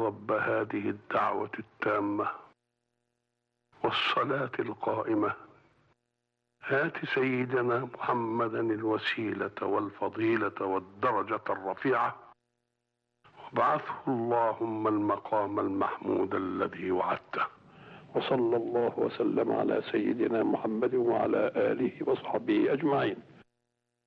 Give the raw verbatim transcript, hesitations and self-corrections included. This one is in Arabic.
رب هذه الدعوة التامة والصلاة القائمة آت سيدنا محمدا الوسيلة والفضيلة والدرجة الرفيعة وابعثه اللهم المقام المحمود الذي وعدته. وصلى الله وسلم على سيدنا محمد وعلى آله وصحبه أجمعين.